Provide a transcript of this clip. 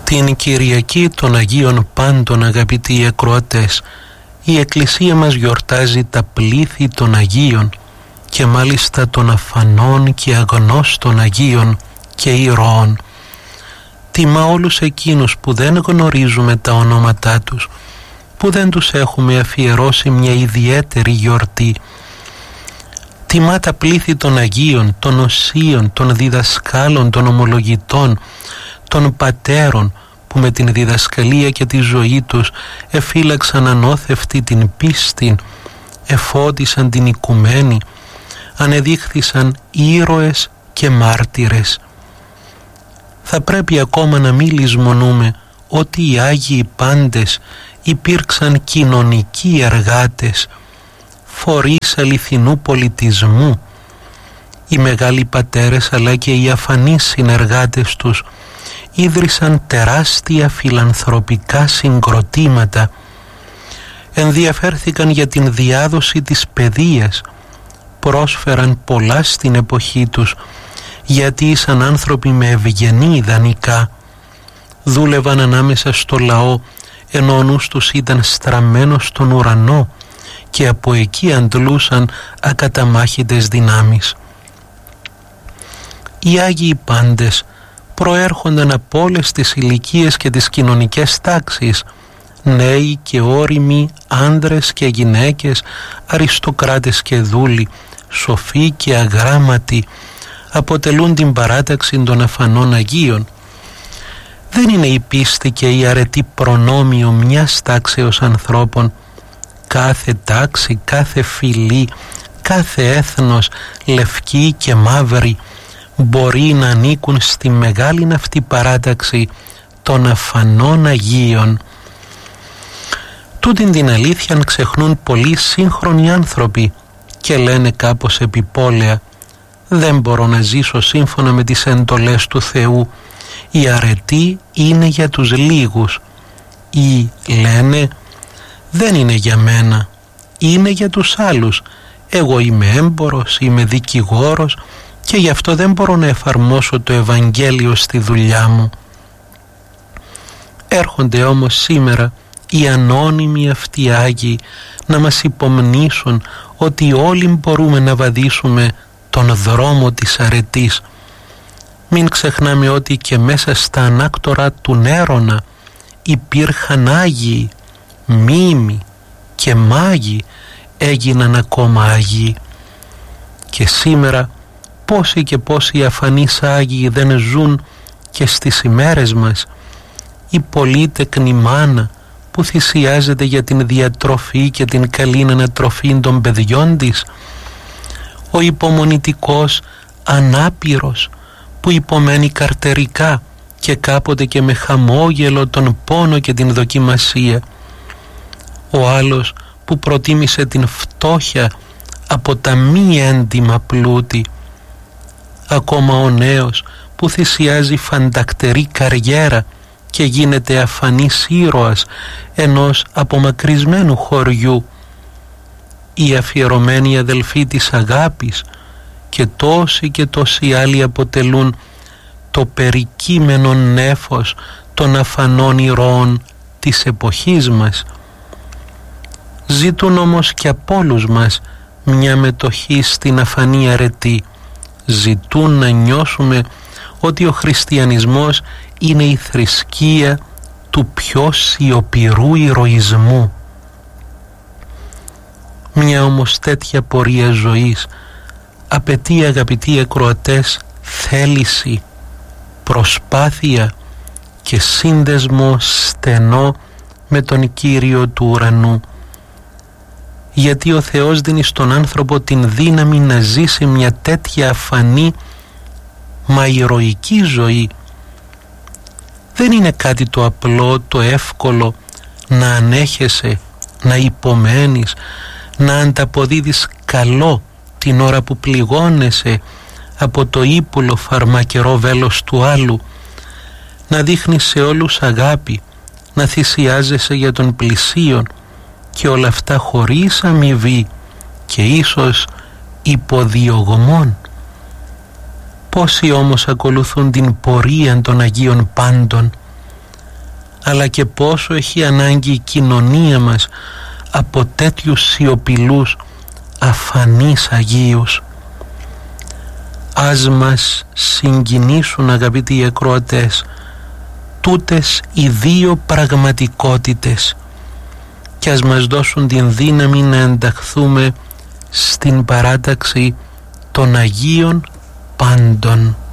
Την Κυριακή των Αγίων Πάντων, αγαπητοί ακροατές, η Εκκλησία μας γιορτάζει τα πλήθη των Αγίων και μάλιστα των αφανών και αγνώστων Αγίων και ηρώων. Τιμά όλους εκείνους που δεν γνωρίζουμε τα ονόματά τους, που δεν τους έχουμε αφιερώσει μια ιδιαίτερη γιορτή. Τιμά τα πλήθη των Αγίων, των Οσίων, των διδασκάλων, των ομολογητών, των πατέρων, που με την διδασκαλία και τη ζωή τους εφύλαξαν ανώθευτη την πίστη, εφώτισαν την οικουμένη, ανεδείχθησαν ήρωες και μάρτυρες. Θα πρέπει ακόμα να μην λησμονούμε ότι οι Άγιοι πάντες υπήρξαν κοινωνικοί εργάτες, φορείς αληθινού πολιτισμού. Οι μεγάλοι πατέρες αλλά και οι αφανείς συνεργάτες τους ίδρυσαν τεράστια φιλανθρωπικά συγκροτήματα, ενδιαφέρθηκαν για την διάδοση της παιδείας, πρόσφεραν πολλά στην εποχή τους, γιατί ήσαν άνθρωποι με ευγενή ιδανικά, δούλευαν ανάμεσα στο λαό, ενώ ο νους τους ήταν στραμμένος στον ουρανό και από εκεί αντλούσαν ακαταμάχητες δυνάμεις. Οι Άγιοι πάντες προέρχονταν από όλες τις ηλικίες και τις κοινωνικές τάξεις, νέοι και όριμοι, άνδρες και γυναίκες, αριστοκράτες και δούλοι, σοφοί και αγράμματοι, αποτελούν την παράταξη των αφανών Αγίων. Δεν είναι η πίστη και η αρετή προνόμιο μιας τάξεως ανθρώπων. Κάθε τάξη, κάθε φυλή, κάθε έθνος, λευκή και μαύρη, μπορεί να ανήκουν στη μεγάλη αυτή παράταξη των αφανών Αγίων. Τούτην την αλήθεια ξεχνούν πολλοί σύγχρονοι άνθρωποι και λένε κάπως επιπόλαια: δεν μπορώ να ζήσω σύμφωνα με τις εντολές του Θεού, η αρετή είναι για τους λίγους. Ή λένε: δεν είναι για μένα, είναι για τους άλλους, εγώ είμαι έμπορος, είμαι δικηγόρος και γι' αυτό δεν μπορώ να εφαρμόσω το Ευαγγέλιο στη δουλειά μου. Έρχονται όμως σήμερα οι ανώνυμοι αυτοί Άγιοι να μας υπομνήσουν ότι όλοι μπορούμε να βαδίσουμε τον δρόμο της αρετής. Μην ξεχνάμε ότι και μέσα στα ανάκτορα του Νέρονα υπήρχαν Άγιοι, μήμοι και μάγοι έγιναν ακόμα Άγιοι. Και σήμερα πόσοι και πόσοι αφανείς Άγιοι δεν ζουν και στις ημέρες μας. Η πολύτεκνη μάνα που θυσιάζεται για την διατροφή και την καλή ανατροφή των παιδιών της, ο υπομονητικός ανάπηρος που υπομένει καρτερικά και κάποτε και με χαμόγελο τον πόνο και την δοκιμασία, ο άλλος που προτίμησε την φτώχεια από τα μη έντιμα πλούτη, ακόμα ο νέος που θυσιάζει φαντακτερή καριέρα και γίνεται αφανής ήρωας ενός απομακρυσμένου χωριού, οι αφιερωμένοι αδελφοί της αγάπης και τόσοι άλλοι αποτελούν το περικείμενο νέφος των αφανών ηρώων της εποχής μας. Ζητούν όμως και από όλους μας μια μετοχή στην αφανή αρετή. Ζητούν να νιώσουμε ότι ο χριστιανισμός είναι η θρησκεία του πιο σιωπηρού ηρωισμού. Μια όμως τέτοια πορεία ζωής απαιτεί, αγαπητοί ακροατές, θέληση, προσπάθεια και σύνδεσμο στενό με τον Κύριο του ουρανού. Γιατί ο Θεός δίνει στον άνθρωπο την δύναμη να ζήσει μια τέτοια αφανή μα ηρωική ζωή. Δεν είναι κάτι το απλό, το εύκολο να ανέχεσαι, να υπομένεις, να ανταποδίδεις καλό την ώρα που πληγώνεσαι από το ύπουλο φαρμακερό βέλος του άλλου, να δείχνεις σε όλους αγάπη, να θυσιάζεσαι για τον πλησίον και όλα αυτά χωρίς αμοιβή και ίσως υποδιωγμών. Πόσοι όμως ακολουθούν την πορεία των Αγίων Πάντων, αλλά και πόσο έχει ανάγκη η κοινωνία μας από τέτοιους σιωπηλούς αφανείς Αγίους. Ας μας συγκινήσουν, αγαπητοί ακροατές, τούτες οι δύο πραγματικότητες και ας μας δώσουν την δύναμη να ενταχθούμε στην παράταξη των Αγίων πάντων.